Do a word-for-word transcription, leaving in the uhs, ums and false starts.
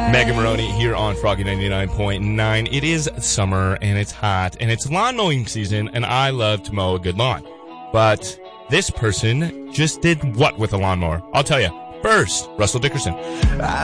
Megan Maroney here on Froggy ninety-nine point nine. It is summer, and it's hot, and it's lawn mowing season, and I love to mow a good lawn. But this person just did what with a lawnmower? I'll tell you. First, Russell Dickerson.